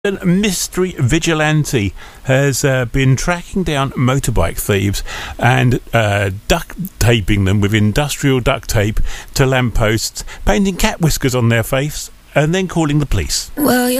A mystery vigilante has been tracking down motorbike thieves and duct taping them with industrial duct tape to lampposts, painting cat whiskers on their face, and then calling the police. Well,